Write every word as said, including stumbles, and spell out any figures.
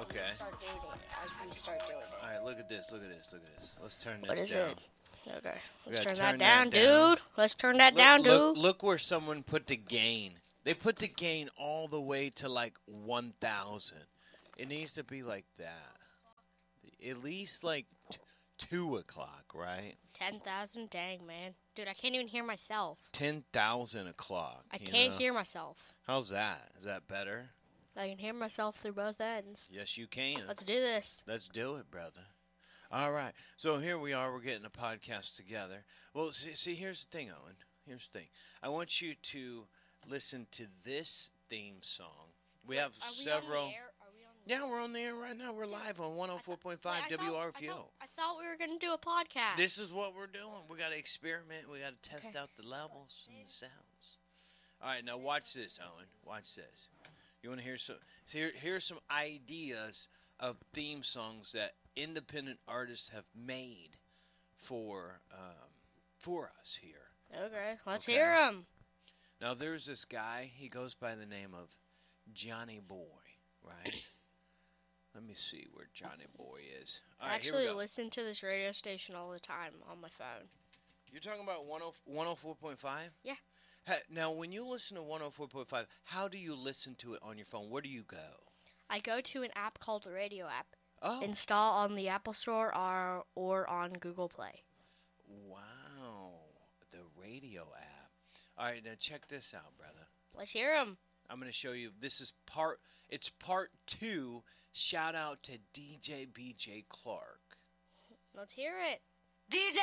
Okay. Start dating as we start doing it. All right, look at this. Look at this. Look at this. Let's turn this What is down. it? Okay. Let's gotta turn, turn that, that down, down. dude. Let's turn that Look, down, look, dude. look where someone put the gain. They put the gain all the way to like one thousand. It needs to be like that. At least like t- two o'clock, right? ten thousand? Dang, man. Dude, I can't even hear myself. ten thousand o'clock. I you can't know? hear myself. How's that? Is that better? I can hear myself through both ends. Yes, you can. Let's do this. Let's do it, brother. All right. So here we are. We're getting a podcast together. Well, see, see here's the thing, Owen. Here's the thing. I want you to listen to this theme song. We have Are we several. on the air? Are we on the Yeah, we're on the air right now. We're live on one oh four point five Wait, I thought- W R I F U. thought, I thought we were going to do a podcast. This is what we're doing. We got to experiment. We got to test Okay. out the levels and the sounds. All right, now watch this, Owen. Watch this. You want to hear some? Here, here's some ideas of theme songs that independent artists have made for um, for us here. Okay, let's Okay. hear them. Now, there's this guy. He goes by the name of Johnny Boy, right? Let me see where Johnny Boy is. All I right, here we actually go. listen to this radio station all the time on my phone. You're talking about one oh four point five? Yeah. Ha, now, when you listen to one oh four point five, how do you listen to it on your phone? Where do you go? I go to an app called the Radio app. Oh, Install on the Apple Store or, or on Google Play. wow. The radio app. All right, now check this out, brother. Let's hear them. I'm going to show you. This is part, it's part two. Shout out to D J B J Clark. Let's hear it. D J